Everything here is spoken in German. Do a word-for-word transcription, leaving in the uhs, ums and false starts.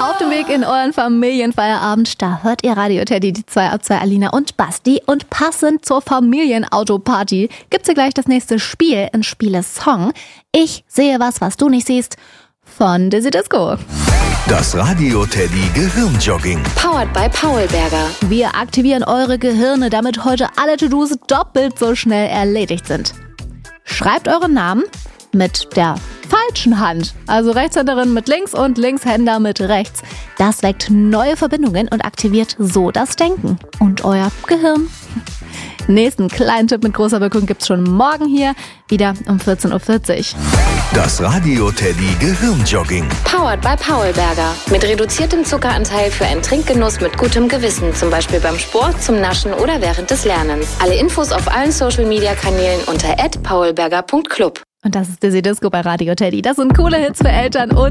Auf dem Weg in euren Familienfeierabend, da hört ihr Radio Teddy, die zwei ab zwei, Alina und Basti. Und passend zur Familienautoparty gibt's hier gleich das nächste Spiel, ein Spiele-Song. Ich sehe was, was du nicht siehst, von Dizzy Disco. Das Radio Teddy Gehirnjogging. Powered by Paulberger. Wir aktivieren eure Gehirne, damit heute alle To-Dos doppelt so schnell erledigt sind. Schreibt euren Namen mit der falschen Hand, also Rechtshänderin mit links und Linkshänder mit rechts. Das weckt neue Verbindungen und aktiviert so das Denken und euer Gehirn. Nächsten kleinen Tipp mit großer Wirkung gibt's schon morgen hier, wieder um vierzehn Uhr vierzig. Das Radio Teddy Gehirnjogging. Powered by Paulberger. Mit reduziertem Zuckeranteil für einen Trinkgenuss mit gutem Gewissen. Zum Beispiel beim Sport, zum Naschen oder während des Lernens. Alle Infos auf allen Social-Media-Kanälen unter at paulberger punkt club. Und das ist Dizzy Disco bei Radio Teddy. Das sind coole Hits für Eltern und